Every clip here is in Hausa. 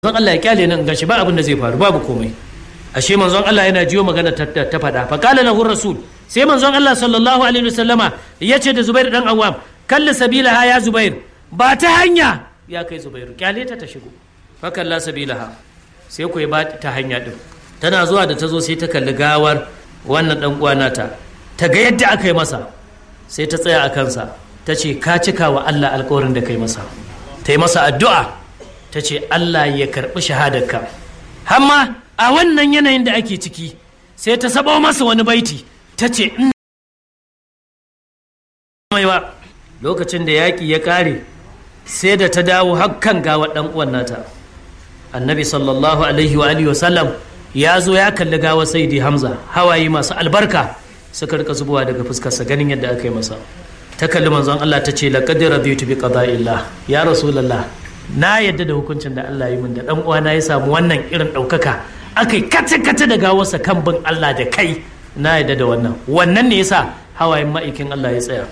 manzon Allah ya kyale nan gashi ba abin da zai faru babu komai. Ashe manzon Allah yana jiyo magana ta faɗa. Fa qala lahu rasul, sai manzon Allah sallallahu alaihi wasallama yace da Zubair dan Awwam, kalli sabilaha ya Zubair, ba ta hanya ya kai Zubair, kyale ta shigo. Fa kalla sabilaha, sai ku ba ta hanya din. Tana zuwa da ta zo sai ta kalli gawar wannan dan uwa nata, ta ga yadda aka yi masa, sai ta tsaya a kansa, ta ce ka cika wa Allah alƙawarin da kai masa. Ta yi masa addu'a, ta ce Allah ya karɓi shahadarka. Hamma a wannan yanayin da ake ciki sai ta sabo masa wani baiti, ta ce lokacin da yaƙi ya ƙare sai da ta dawo hakkan gawa ɗan uwan nata. Annabi sallallahu alaihi wa alihi wasallam ya zo ya kalli gawa Sayyidi Hamza, hawaye masu albarka suka rika zubowa daga fuskarsa ganin yadda aka yi masa. Ta kalli manzon Allah ta ce laqad raditu bi qada'illah, ya rasulullah na yadda da hukuncin da Allah ya min da dan uwana ya samu wannan irin daukaka, akai kace da gawarsa kan bin Allah da kai, na yadda da wannan ne yasa hawayen ma'aikin Allah ya tsaya.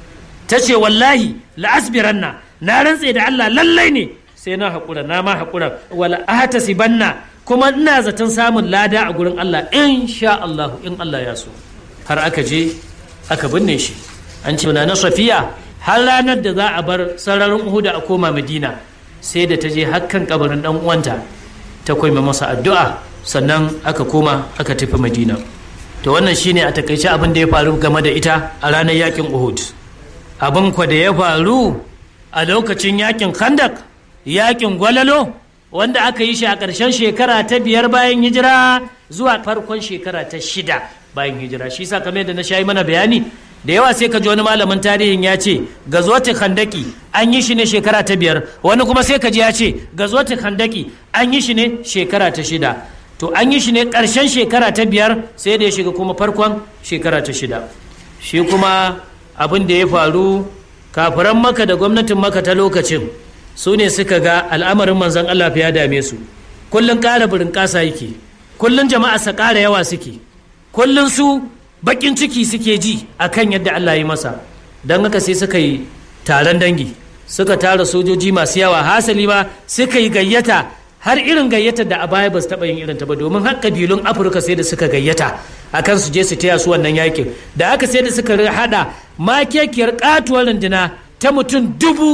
Tace wallahi la asbiranna, na rantse da Allah lallai ne sai na hakura, na ma hakura, wala ahtasibanna, kuma ina zaton samun lada a gurin Allah insha Allah in Allah ya so. Har aka je aka binne shi. An ce na Safiya har ranar da za a bar sararin Uhud a koma Madina, sai da ta je hakkan kabarin dan uwanta ta koyi masa addu'a, sannan aka koma aka tafi Madina. To wannan shine a takaice abin da ya faru game da ita a ranar yakin Uhud. Abin kwa da ya faru a lokacin yakin Khandaq, yakin Gwalalo, wanda aka yi shi a ƙarshen shekara ta 5 bayan hijira zuwa farkon shekara ta 6 bayan hijira. Shi sa kamar yadda na shayi mana bayani, da yawa sai ka ji wani malamin tarihin ya ce gazwatul khandaki an yi shi ne shekara ta 5, wani kuma sai ka ji ya ce gazwatul khandaki an yi shi ne shekara ta 6. To an yi shi ne ƙarshen shekara ta 5 sai da ya shiga kuma farkon shekara ta 6. Shi kuma abin da ya faru, kafiran Makka da gwamnatin Makka ta lokacin su ne suka ga al'amarin manzon Allah ya dame su, kullun ƙara burin ƙasa yake, kullun jama'a sa ƙara yawa suke, kullun su bakin ciki suke ji akan yadda Allah ya masa. Don haka sai suka yi taron dangi, suka tara sojoji masu yawa, hasali ma suka yi gayyata, har irin gayyatar da a baya ba su taɓa yin irin ta ba, domin har kabilun Afirka sai da suka gayyata akan su je su taya su wannan yakin. Da haka sai da suka hada makekiyar katuwar runduna ta mutum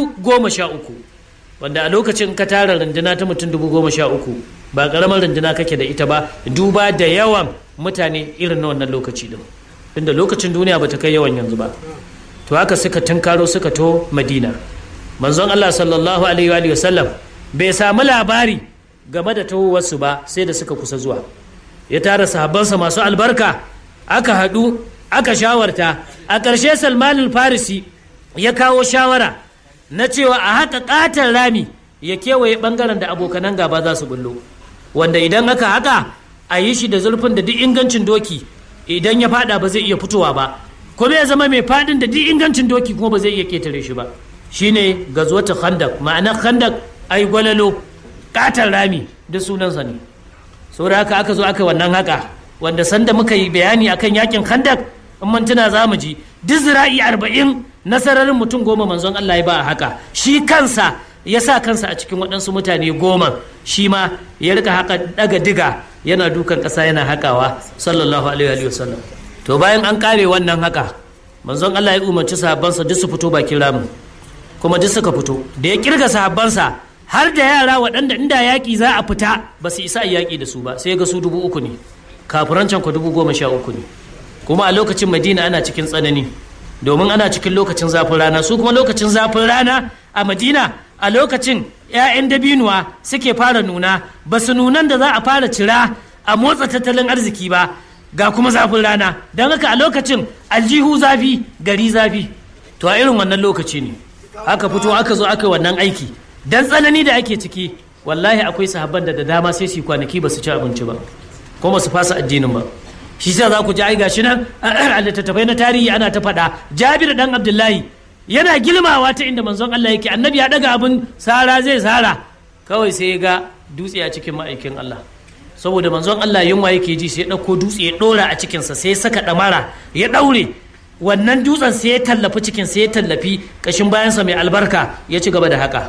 13,000, wanda a lokacin ka tara runduna ta mutum 13,000 ba karamar runduna kake da ita ba, duba da yawan mutane irin na wannan lokaci din, inda lokacin duniya bata kai yawan yanzu ba. To haka suka tunkaro suka to Madina. Manzon Allah sallallahu alaihi wa sallam bai samu labari game da tahowarsu ba sai da suka kusa zuwa. Ya tara sahabbansa masu albarka, aka haɗu aka shawarta. A ƙarshe Salman al-Farisi ya kawo shawara na cewa a haka ƙaton rami ya kewaye ɓangaren da abokanan gaba za su bullo, wanda idan aka haka a yi shi da zurfin da duk ingancin doki idan ya fada ba zai iya fitowa ba, kuma ya zama mai fadin da duk ingancin doki kuma ba zai iya ketare shi ba. Shine gazwatul Khandaq, ma'anar Khandaq ai gwalalo, katar rami da sunansa ne. Saboda haka aka zo aka wannan haka, wanda sanda muka yi bayani akan yakin Khandaq in mun tuna zamu ji duk zira'i 40 nasararin mutum 10 manzon Allah ya ba a haka. Shi kansa ya sa kansa a cikin waɗansu mutane 10, shi ma ya rika haka daga diga yana dukan ƙasa yana hakawa sallallahu alaihi wa sallam. To bayan an kare wannan haka, manzon Allah ya umarci sahabbansa duk su fito bakin ramin, kuma duk suka fito. Da ya kirga sahabbansa har da yara waɗanda inda yaƙi za a fita ba su isa yaƙi da su ba, sai ga su 3,000 ne, kafiran can ku 13,000 ne. Kuma a lokacin Madina ana cikin tsanani, domin ana cikin lokacin zafin rana, su kuma lokacin zafin rana a Madina a lokacin 'ya'yan dabinuwa suke fara nuna, ba su nunan da za a fara cira a motsa tattalin arziki ba, ga kuma zafin rana. Don haka a lokacin aljihu zafi, gari zafi. To a irin wannan lokaci ne aka fito aka zo aka wannan aiki, dan tsanani da ake ciki. Wallahi akwai sahabban da dama sai su kwanaki ba su ci abinci ba, kuma su fasa addinin ba. Shi sa za ku ji ai gashi nan a littattafai na tarihi ana ta faɗa, Jabir dan Abdullahi yana gilmawa ta inda manzon Allah yake, annabi ya daga abin sara zai sara, kawai sai ya ga dutse a cikin ma'aikin Allah. Saboda manzon Allah yunwa yake ji, sai ya ɗauko dutse ya ɗora a cikinsa, sai ya saka ɗamara ya ɗaure wannan dutsen, sai ya tallafi cikin, sai ya tallafi ƙashin bayansa mai albarka, ya ci gaba da haka.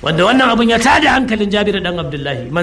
wanda wannan abun ya tada hankalin Jabir dan Abdullahi.